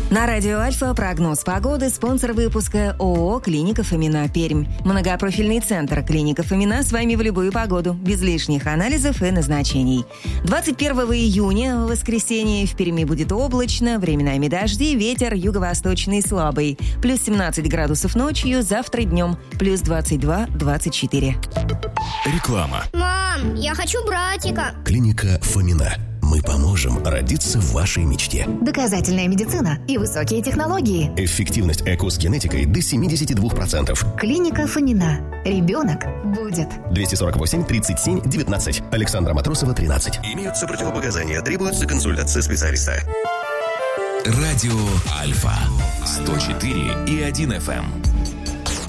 На радио Альфа прогноз погоды, спонсор выпуска ООО «Клиника Фомина, Пермь». Многопрофильный центр «Клиника Фомина» с вами в любую погоду, без лишних анализов и назначений. 21 июня, в воскресенье, в Перми будет облачно, временами дожди, ветер юго-восточный слабый. Плюс 17 градусов ночью, завтра днем, плюс 22-24. Реклама. Мам, я хочу братика. Клиника Фомина. Мы поможем родиться в вашей мечте. Доказательная медицина и высокие технологии. Эффективность ЭКО с генетикой до 72%. Клиника Фомина. Ребенок будет. 248 37 19. Александра Матросова, 13. Имеются противопоказания. Требуется консультация специалиста. Радио Альфа. 104,1 FM.